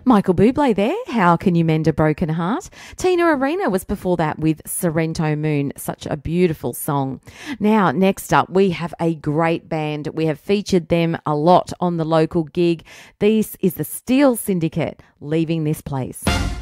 Michael Bublé there. How Can You Mend a Broken Heart? Tina Arena was before that with Sorrento Moon. Such a beautiful song. Now, next up, we have a great band. We have featured them a lot on the local gig. This is the Steel Syndicate, Leaving This Place.